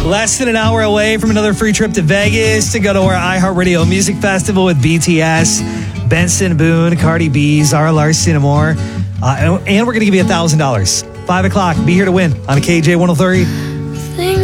Less than an hour away from another free trip to Vegas to go to our iHeartRadio Music Festival with BTS, Benson Boone, Cardi B, Zara Larsson, and more. And we're going to give you $1,000. 5 o'clock. Be here to win on KJ 103.